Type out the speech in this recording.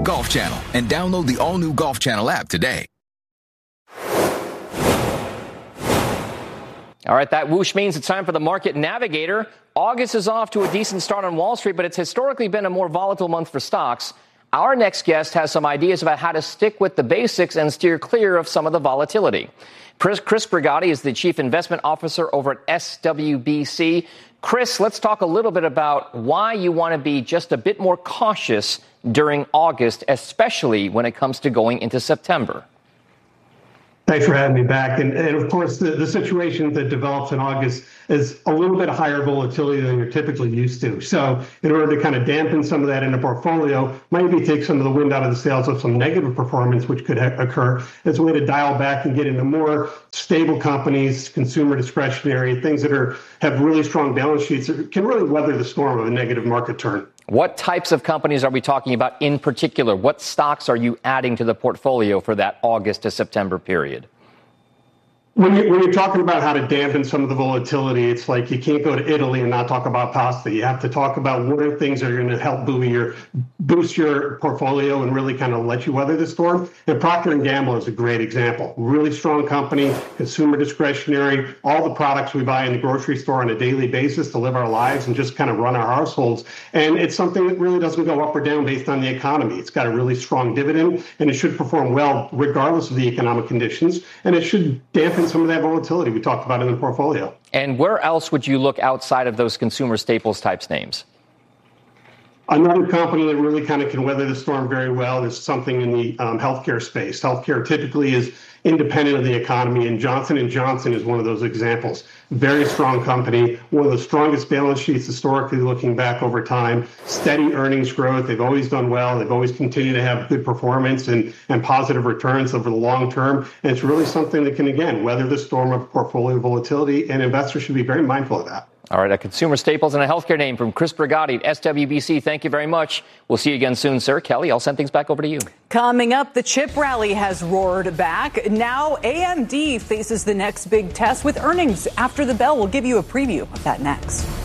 Golf Channel and download the all-new Golf Channel app today. All right, that whoosh means it's time for the Market Navigator. August is off to a decent start on Wall Street, but it's historically been a more volatile month for stocks. Our next guest has some ideas about how to stick with the basics and steer clear of some of the volatility. Chris Brigatti is the Chief Investment Officer over at SWBC. Chris, let's talk a little bit about why you want to be just a bit more cautious during August, especially when it comes to going into September. Thanks for having me back. And of course, the situation that develops in August is a little bit higher volatility than you're typically used to. So in order to kind of dampen some of that in the portfolio, maybe take some of the wind out of the sails of some negative performance, which could occur, as a way to dial back and get into more stable companies, consumer discretionary, things that have really strong balance sheets that can really weather the storm of a negative market turn. What types of companies are we talking about in particular? What stocks are you adding to the portfolio for that August to September period? When you're talking about how to dampen some of the volatility, it's like you can't go to Italy and not talk about pasta. You have to talk about what are things that are going to help boost your portfolio and really kind of let you weather the storm. And Procter & Gamble is a great example. Really strong company, consumer discretionary, all the products we buy in the grocery store on a daily basis to live our lives and just kind of run our households. And it's something that really doesn't go up or down based on the economy. It's got a really strong dividend, and it should perform well regardless of the economic conditions. And it should dampen some of that volatility we talked about in the portfolio. And where else would you look outside of those consumer staples types names? Another company that really kind of can weather the storm very well is something in the healthcare space. Healthcare typically is independent of the economy, and Johnson & Johnson is one of those examples. Very strong company, one of the strongest balance sheets historically looking back over time, steady earnings growth. They've always done well. They've always continued to have good performance and positive returns over the long term. And it's really something that can, again, weather the storm of portfolio volatility, and investors should be very mindful of that. All right, a consumer staples and a healthcare name from Chris Brigatti at SWBC. Thank you very much. We'll see you again soon, sir. Kelly, I'll send things back over to you. Coming up, the chip rally has roared back. Now AMD faces the next big test with earnings after the bell. We'll give you a preview of that next.